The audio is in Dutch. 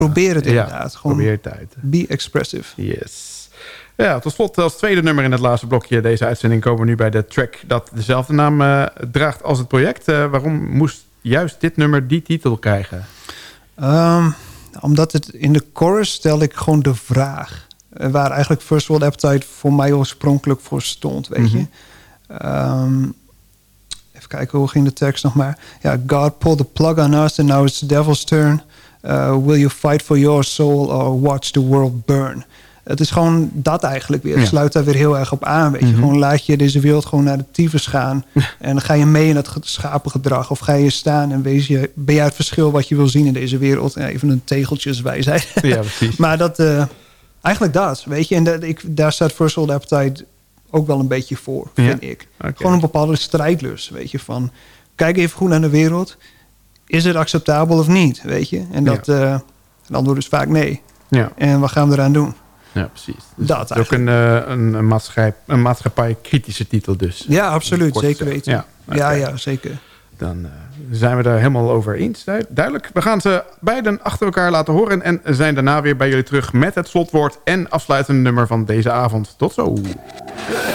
Probeer het inderdaad. Gewoon probeer het uit. Be expressive. Yes. Ja, tot slot als tweede nummer in het laatste blokje deze uitzending komen we nu bij de track dat dezelfde naam draagt als het project. Waarom moest juist dit nummer die titel krijgen? Omdat het in de chorus stelde ik gewoon de vraag. Waar eigenlijk First World Appetite voor mij oorspronkelijk voor stond, weet je. Even kijken, hoe ging de tekst nog maar? Ja, God pulled the plug on us and now it's the devil's turn. Will you fight for your soul or watch the world burn? Het is gewoon dat eigenlijk weer. Het sluit daar weer heel erg op aan. Weet je. Gewoon laat je deze wereld gewoon naar de tyfus gaan. En dan ga je mee in het schapengedrag. Of ga je staan en ben je het verschil wat je wil zien in deze wereld. Even een tegeltjeswijsheid. Ja, precies. Maar dat, eigenlijk dat, weet je. En daar staat First World Appetite ook wel een beetje voor, vind ik. Okay. Gewoon een bepaalde strijdlust, weet je. Van, kijk even goed naar de wereld. Is het acceptabel of niet, weet je. En dat het antwoord is vaak nee. Ja. En wat gaan we eraan doen? Ja, precies. Dus dat is ook een maatschappij kritische titel dus. Ja, absoluut. Zeker weten. Ja, okay. ja, zeker. Dan zijn we daar helemaal over eens. Duidelijk. We gaan ze beiden achter elkaar laten horen. En zijn daarna weer bij jullie terug met het slotwoord en afsluitende nummer van deze avond. Tot zo.